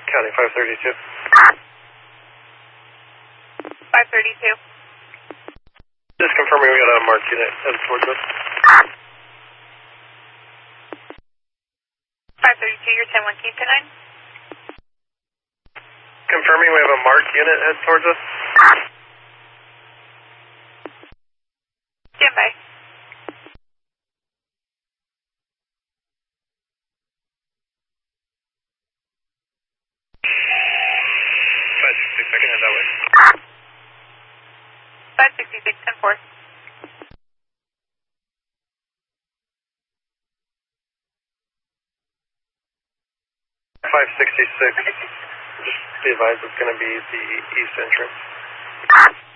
County 532. 532. Just confirming we got a marked unit headed towards us. 532, you're 10-1 Keep 9. Confirming we have a marked unit headed towards us. Stand by. I can head that way. 566, 10-4. 566. Just be advised it's going to be the east entrance.